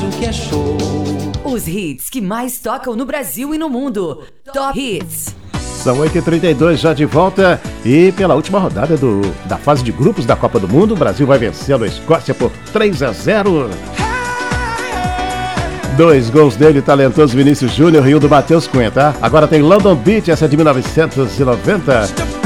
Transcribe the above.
rádio que é show. Os hits que mais tocam no Brasil e no mundo. Top Hits. São 8h32 já de volta e pela última rodada da fase de grupos da Copa do Mundo, o Brasil vai vencendo a Escócia por 3-0. 2 gols dele, talentoso Vinícius Júnior e o do Matheus Cunha, tá? Agora tem London Beat, essa é de 1990.